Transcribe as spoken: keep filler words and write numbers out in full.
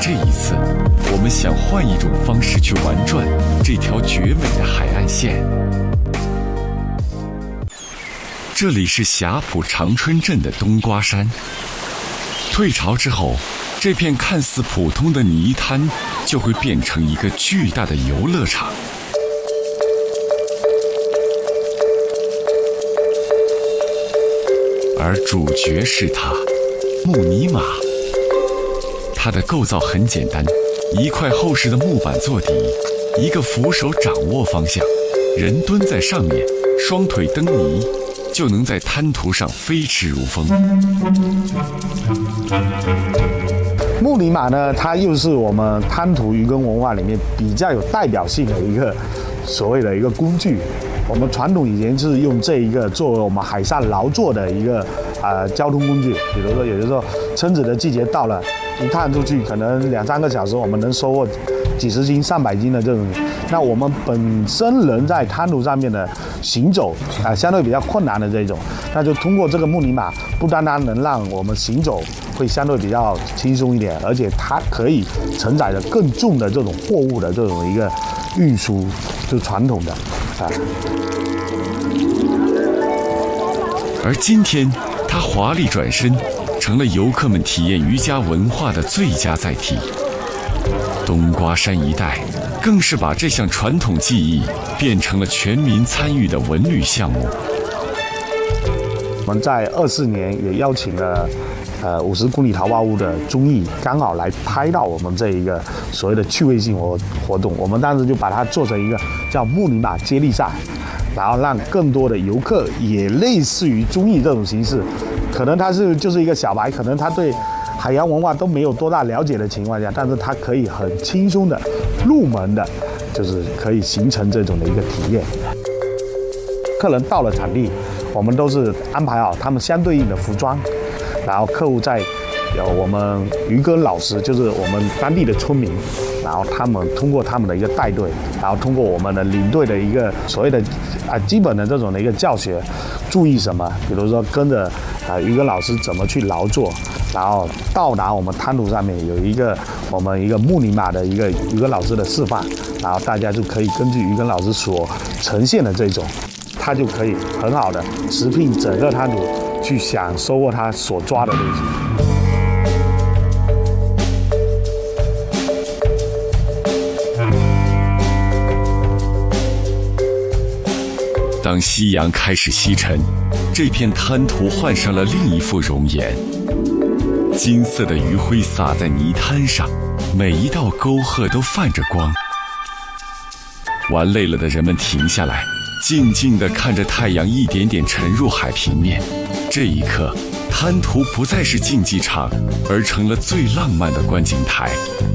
这一次，我们想换一种方式去玩转这条绝美的海岸线。这里是霞浦长春镇的冬瓜山。退潮之后，这片看似普通的泥滩就会变成一个巨大的游乐场。而主角是它，木泥马。它的构造很简单，一块厚实的木板做底，一个扶手掌握方向，人蹲在上面，双腿蹬泥，就能在滩涂上飞驰如风。 木泥马呢，它又是我们滩涂渔耕文化里面比较有代表性的一个所谓的一个工具。我们传统以前是用这一个作为我们海上劳作的一个呃交通工具，比如说有的时候蛏子的季节到了，一探出去可能两三个小时，我们能收获几十斤、上百斤的这种。那我们本身人在滩涂上面的行走啊、呃，相对比较困难的这种，那就通过这个木泥马，不单单能让我们行走会相对比较轻松一点，而且它可以承载着更重的这种货物的这种一个运输，就传统的啊。 而今天，它华丽转身，成了游客们体验渔家文化的最佳载体。冬瓜山一带更是把这项传统技艺变成了全民参与的文旅项目。 我们在二四年也邀请了呃五十公里桃花坞的综艺，刚好来拍到我们这一个所谓的趣味性活活动。我们当时就把它做成一个叫木泥马接力赛，然后让更多的游客也类似于综艺这种形式，可能他是就是一个小白，可能他对海洋文化都没有多大了解的情况下，但是他可以很轻松的入门的，就是可以形成这种的一个体验。客人到了场地，我们都是安排好他们相对应的服装，然后客户在有我们渔耕老师，就是我们当地的村民，然后他们通过他们的一个带队，然后通过我们的领队的一个所谓的啊基本的这种的一个教学，注意什么，比如说跟着啊渔耕老师怎么去劳作，然后到达我们滩涂上面有一个我们一个木泥马的一个渔耕老师的示范，然后大家就可以根据渔耕老师所呈现的这种，他就可以很好的持聘整个滩涂去想收获他所抓的东西。 当夕阳开始西沉，这片滩涂换上了另一副容颜。金色的余晖洒在泥滩上，每一道沟壑都泛着光。玩累了的人们停下来，静静地看着太阳一点点沉入海平面。这一刻，滩涂不再是竞技场，而成了最浪漫的观景台。